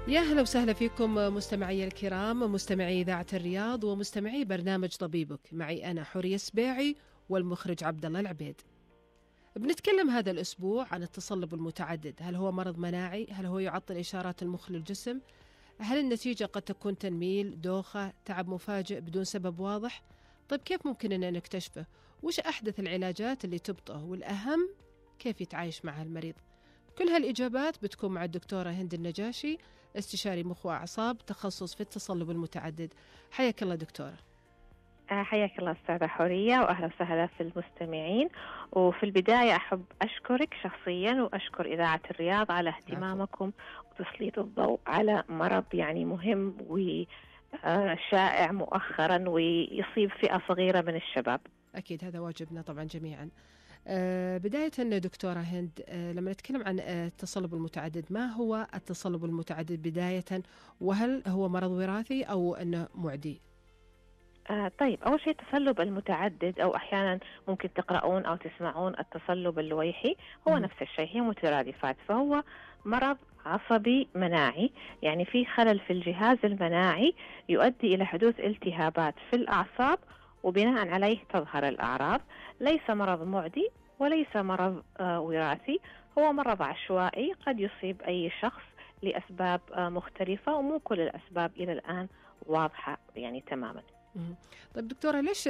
يا هلا وسهلا فيكم مستمعي الكرام، مستمعي إذاعة الرياض ومستمعي برنامج طبيبك. معي أنا حورية السبيعي والمخرج عبد الله العبيد. بنتكلم هذا الأسبوع عن التصلب المتعدد. هل هو مرض مناعي؟ هل هو يعطل إشارات المخ للجسم؟ هل النتيجة قد تكون تنميل، دوخة، تعب مفاجئ بدون سبب واضح؟ طيب كيف ممكن أن نكتشفه؟ وش أحدث العلاجات اللي تبطئه؟ والأهم كيف يتعايش مع المريض؟ كل هالإجابات بتكون مع الدكتورة هند النجاشي، استشاري مخ وأعصاب، تخصص في التصلب المتعدد. حياك الله دكتورة. حياك الله أستاذة حورية، وأهلا وسهلا في المستمعين. وفي البداية أحب أشكرك شخصيا وأشكر إذاعة الرياض على العفو. اهتمامكم وتسليط الضوء على مرض يعني مهم وشائع مؤخرا ويصيب فئة صغيرة من الشباب. أكيد هذا واجبنا طبعا جميعا. بداية دكتورة هند، لما نتكلم عن التصلب المتعدد، ما هو التصلب المتعدد بداية؟ وهل هو مرض وراثي أو أنه معدي؟ طيب، أول شيء التصلب المتعدد، أو أحيانا ممكن تقرؤون أو تسمعون التصلب اللويحي، هو مهم. نفس الشيء، هي مترادفات. فهو مرض عصبي مناعي، يعني في خلل في الجهاز المناعي يؤدي إلى حدوث التهابات في الأعصاب، وبناء عليه تظهر الأعراض. ليس مرض معدي وليس مرض وراثي، هو مرض عشوائي قد يصيب أي شخص لأسباب مختلفة، ومو كل الأسباب إلى الآن واضحة يعني تماما. مهم. طيب دكتورة، ليش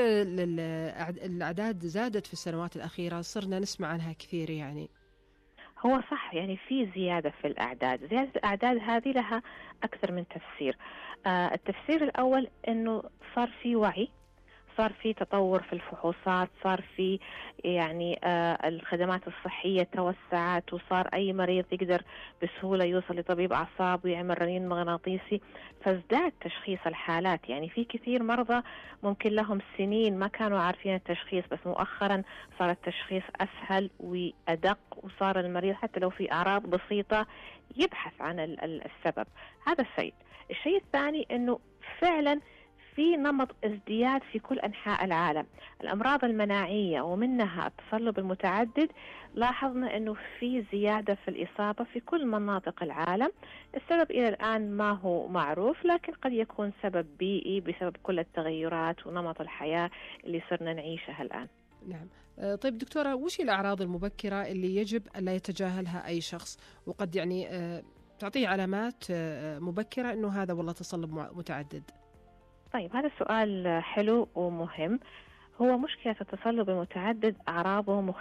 الأعداد زادت في السنوات الأخيرة؟ صرنا نسمع عنها كثير يعني. هو صح، يعني في زيادة في الأعداد. زيادة الأعداد هذه لها أكثر من تفسير. التفسير الأول أنه صار في وعي، صار في تطور في الفحوصات، صار في يعني الخدمات الصحية توسعت، وصار أي مريض يقدر بسهولة يوصل لطبيب أعصاب ويعمل رنين مغناطيسي، فازداد تشخيص الحالات. يعني في كثير مرضى ممكن لهم سنين ما كانوا عارفين التشخيص، بس مؤخرا صار التشخيص أسهل وأدق، وصار المريض حتى لو في أعراض بسيطة يبحث عن السبب. هذا الشيء الثاني أنه فعلا في نمط ازدياد في كل أنحاء العالم. الأمراض المناعية ومنها التصلب المتعدد، لاحظنا أنه في زيادة في الإصابة في كل مناطق العالم. السبب إلى الآن ما هو معروف، لكن قد يكون سبب بيئي بسبب كل التغيرات ونمط الحياة اللي صرنا نعيشها الآن. نعم. طيب دكتورة، وش هي الأعراض المبكرة اللي يجب أن لا يتجاهلها أي شخص، وقد يعني تعطيه علامات مبكرة أنه هذا والله تصلب متعدد؟ طيب، هذا سؤال حلو ومهم. هو مشكلة التصلب المتعدد أعراضه